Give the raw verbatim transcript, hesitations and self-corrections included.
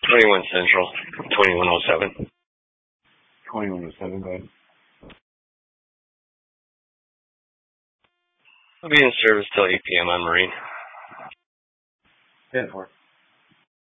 twenty-one Central, twenty-one oh seven. twenty-one oh seven, go ahead. I'll be in service till eight p.m. on Marine. ten four.